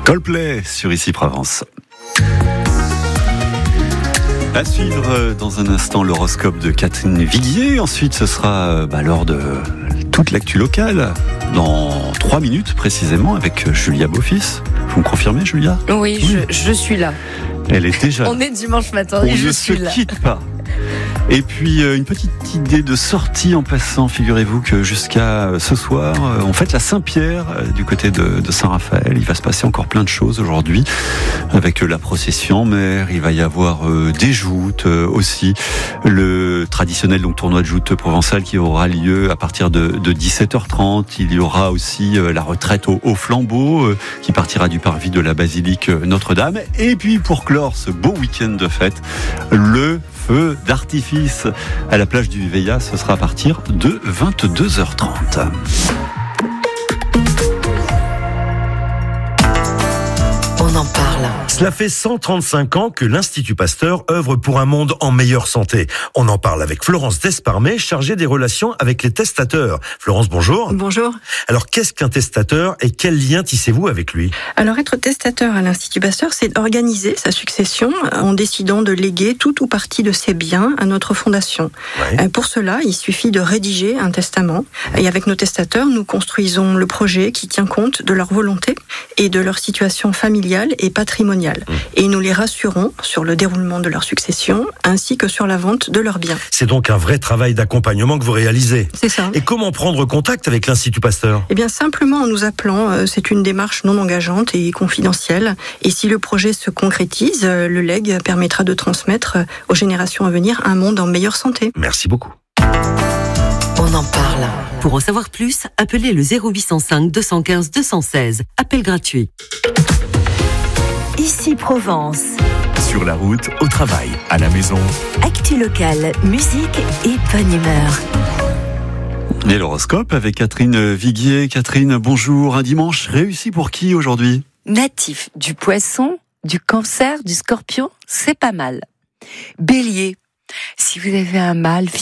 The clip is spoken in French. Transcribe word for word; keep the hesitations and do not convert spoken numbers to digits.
Coldplay sur Ici Provence. À suivre dans un instant l'horoscope de Catherine Viguier. Ensuite, ce sera bah, lors de toute l'actu locale, dans trois minutes précisément, avec Julia Beaufils. Vous me confirmez, Julia ? Oui, oui. Je, je suis là. Elle est déjà. On est dimanche matin On et je ne suis se là. quitte pas. Et puis euh, une petite idée de sortie en passant. Figurez-vous que jusqu'à euh, ce soir, euh, on fête la Saint-Pierre euh, du côté de, de Saint-Raphaël. Il va se passer encore plein de choses aujourd'hui avec euh, la procession en mer. Il va y avoir euh, des joutes euh, aussi. Le traditionnel donc tournoi de joutes provençal qui aura lieu à partir de, de dix-sept heures trente. Il y aura aussi euh, la retraite au, au flambeau euh, qui partira du parvis de la basilique Notre-Dame. Et puis pour clore ce beau week-end de fête, le feu d'artifice à la plage du Veillat, ce sera à partir de vingt-deux heures trente. On en parle. Cela fait cent trente-cinq ans que l'Institut Pasteur œuvre pour un monde en meilleure santé. On en parle avec Florence Desparmet, chargée des relations avec les testateurs. Florence, bonjour. Bonjour. Alors, qu'est-ce qu'un testateur et quel lien tissez-vous avec lui ? Alors, être testateur à l'Institut Pasteur, c'est organiser sa succession en décidant de léguer tout ou partie de ses biens à notre fondation. Ouais. Pour cela, il suffit de rédiger un testament. Et avec nos testateurs, nous construisons le projet qui tient compte de leur volonté et de leur situation familiale et patrimoniale. Et nous les rassurons sur le déroulement de leur succession ainsi que sur la vente de leurs biens. C'est donc un vrai travail d'accompagnement que vous réalisez. C'est ça. Et comment prendre contact avec l'Institut Pasteur ? Eh bien, simplement en nous appelant. C'est une démarche non engageante et confidentielle. Et si le projet se concrétise, le legs permettra de transmettre aux générations à venir un monde en meilleure santé. Merci beaucoup. On en parle. Pour en savoir plus, appelez le zéro huit cent cinq deux cent quinze deux cent seize. Appel gratuit. Ici Provence. Sur la route, au travail, à la maison. Actu locale, musique et bonne humeur. Et l'horoscope avec Catherine Viguier. Catherine, bonjour. Un dimanche réussi pour qui aujourd'hui ? Natif du poisson, du cancer, du scorpion, c'est pas mal. Bélier, si vous avez un mal